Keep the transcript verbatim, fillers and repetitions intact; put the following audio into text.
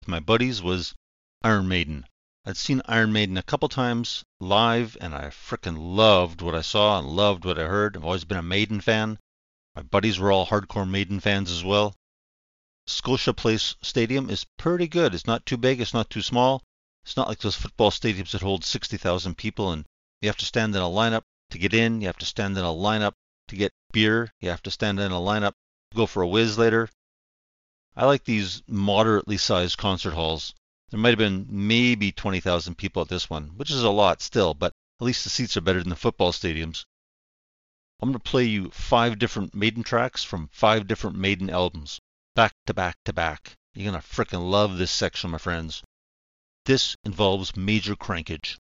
with my buddies was Iron Maiden. I'd seen Iron Maiden a couple times live, and I frickin' loved what I saw and loved what I heard. I've always been a Maiden fan. My buddies were all hardcore Maiden fans as well. Scotia Place Stadium is pretty good. It's not too big, it's not too small. It's not like those football stadiums that hold sixty thousand people and you have to stand in a lineup to get in, you have to stand in a lineup to get beer, you have to stand in a lineup to go for a whiz later. I like these moderately sized concert halls. There might have been maybe twenty thousand people at this one, which is a lot still, but at least the seats are better than the football stadiums. I'm going to play you five different Maiden tracks from five different Maiden albums, back to back to back. You're going to frickin' love this section, my friends. This involves major crankage.